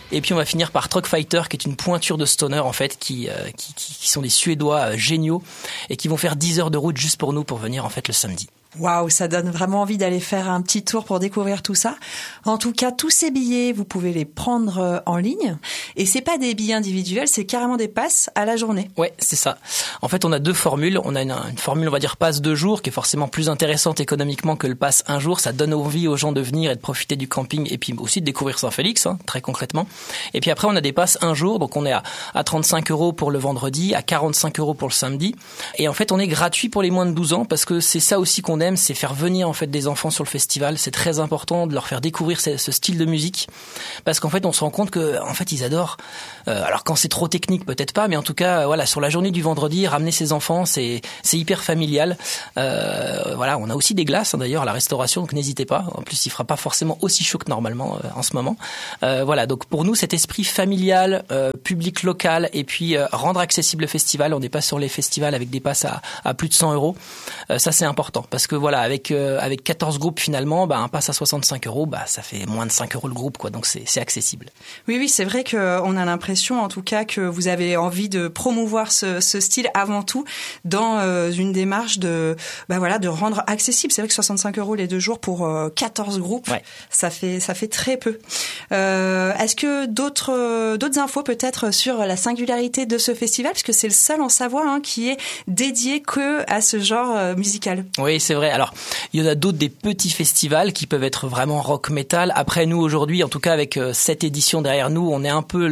Et puis on va finir par Truck Fighter, qui est une pointure de stoner en fait, qui sont des Suédois géniaux et qui vont faire 10 heures de route juste pour nous pour venir en fait le samedi. Waouh, ça donne vraiment envie d'aller faire un petit tour pour découvrir tout ça. En tout cas, tous ces billets, vous pouvez les prendre en ligne. Et c'est pas des billets individuels, c'est carrément des passes à la journée. Ouais, c'est ça. En fait, on a 2 formules. On a une formule, on va dire, passe 2 jours, qui est forcément plus intéressante économiquement que le passe 1 jour. Ça donne envie aux gens de venir et de profiter du camping et puis aussi de découvrir Saint-Félix, très concrètement. Et puis après, on a des passes 1 jour. Donc on est à 35 € pour le vendredi, à 45 € pour le samedi. Et en fait, on est gratuit pour les moins de 12 ans parce que c'est ça aussi qu'on aime, c'est faire venir en fait des enfants sur le festival. C'est très important de leur faire découvrir ce style de musique parce qu'en fait on se rend compte que en fait ils adorent. Alors quand c'est trop technique peut-être pas, mais en tout cas voilà, sur la journée du vendredi, ramener ses enfants, c'est hyper familial. Voilà, on a aussi des glaces d'ailleurs à la restauration, donc n'hésitez pas. En plus il fera pas forcément aussi chaud que normalement en ce moment. Voilà, donc pour nous cet esprit familial, public local et puis rendre accessible le festival. On n'est pas sur les festivals avec des passes à plus de 100 €. Ça c'est important parce que voilà, avec 14 groupes finalement, un pass à 65 €, ça fait moins de 5 € le groupe, quoi. Donc c'est accessible. Oui, c'est vrai qu'on a l'impression, en tout cas, que vous avez envie de promouvoir ce style avant tout dans une démarche de rendre accessible. C'est vrai que 65 € les 2 jours pour 14 groupes, ouais. ça fait très peu. Est-ce que d'autres infos peut-être sur la singularité de ce festival, parce que c'est le seul en Savoie qui est dédié que à ce genre musical. Oui, c'est vrai. Alors, il y en a d'autres, des petits festivals qui peuvent être vraiment rock metal. Après, nous aujourd'hui, en tout cas avec cette édition derrière nous, on est un peu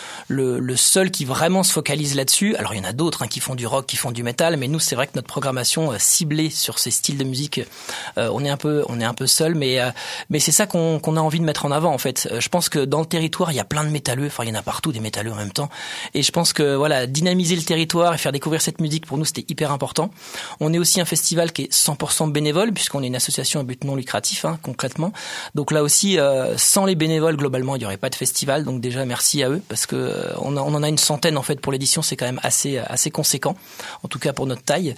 le seul qui vraiment se focalise là-dessus. Alors, il y en a d'autres qui font du rock, qui font du metal, mais nous, c'est vrai que notre programmation ciblée sur ces styles de musique, on est un peu seul, mais c'est ça qu'on a envie de mettre en avant en fait. Je pense que dans le territoire, il y a plein de métalleux. Enfin, il y en a partout des métalleux en même temps. Et je pense que voilà, dynamiser le territoire et faire découvrir cette musique pour nous, c'était hyper important. On est aussi un festival qui est 100% bénévole puisqu'on est une association à but non lucratif concrètement. Donc là aussi, sans les bénévoles globalement, il y aurait pas de festival. Donc déjà merci à eux parce que on en a une centaine en fait pour l'édition, c'est quand même assez conséquent. En tout cas pour notre taille.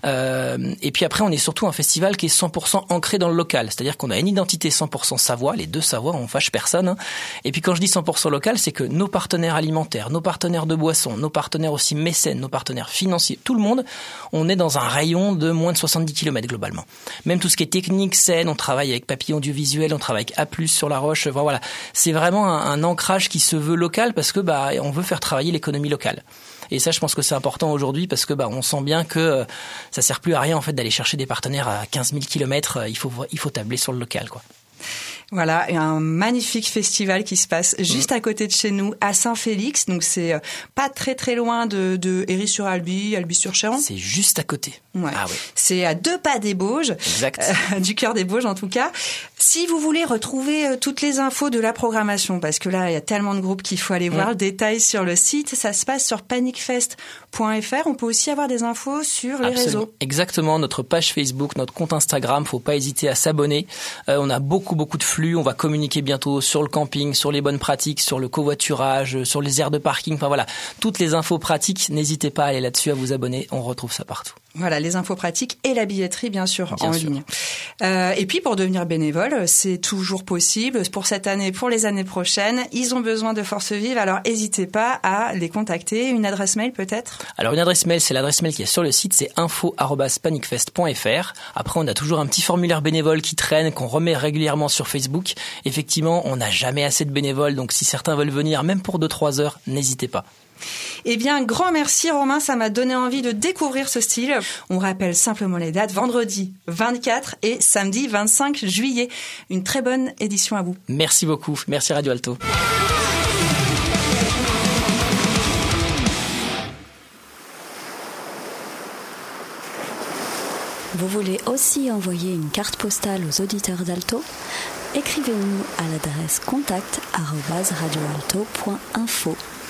Et puis après, on est surtout un festival qui est 100% ancré dans le local, c'est-à-dire qu'on a une identité 100% Savoie. Les 2 Savoies, on fâche personne. Et puis quand je dis 100% local, c'est que nos partenaires alimentaires, nos partenaires de boissons, nos partenaires aussi mécènes, nos partenaires financiers, tout le monde, on est dans un rayon de moins de 70 km globalement. Même tout ce qui est technique, scène, on travaille avec Papillon Audiovisuel, on travaille avec A+, sur La Roche. Voilà, c'est vraiment un ancrage qui se veut local parce que on veut faire travailler l'économie locale. Et ça, je pense que c'est important aujourd'hui parce que on sent bien que ça sert plus à rien en fait d'aller chercher des partenaires à 15 000 km. Il faut tabler sur le local, quoi. Voilà, un magnifique festival qui se passe juste à côté de chez nous, à Saint-Félix. Donc c'est pas très très loin de Héry-sur-Albi, Albi-sur-Chéran. C'est juste à côté. Ouais. Ah oui. C'est à 2 pas des Bauges. Exact. Du cœur des Bauges en tout cas. Si vous voulez retrouver toutes les infos de la programmation, parce que là il y a tellement de groupes qu'il faut aller voir le détail sur le site, ça se passe sur panicfest.fr. On peut aussi avoir des infos sur les réseaux. Exactement, notre page Facebook, notre compte Instagram, faut pas hésiter à s'abonner. On a beaucoup de flux, on va communiquer bientôt sur le camping, sur les bonnes pratiques, sur le covoiturage, sur les aires de parking, enfin voilà, toutes les infos pratiques, n'hésitez pas à aller là-dessus, à vous abonner, on retrouve ça partout. Voilà, les infos pratiques et la billetterie, bien sûr. En ligne. Et puis, pour devenir bénévole, c'est toujours possible. Pour cette année, pour les années prochaines, ils ont besoin de force vive. Alors, n'hésitez pas à les contacter. Une adresse mail, peut-être? Alors, une adresse mail, c'est l'adresse mail qui est sur le site. C'est info@panicfest.fr. Après, on a toujours un petit formulaire bénévole qui traîne, qu'on remet régulièrement sur Facebook. Effectivement, on n'a jamais assez de bénévoles. Donc, si certains veulent venir, même pour 2-3 heures, n'hésitez pas. Eh bien, grand merci Romain, ça m'a donné envie de découvrir ce style. On rappelle simplement les dates, vendredi 24 et samedi 25 juillet. Une très bonne édition à vous. Merci beaucoup, merci Radio Alto. Vous voulez aussi envoyer une carte postale aux auditeurs d'Alto ? Écrivez-nous à l'adresse contact@radioalto.info.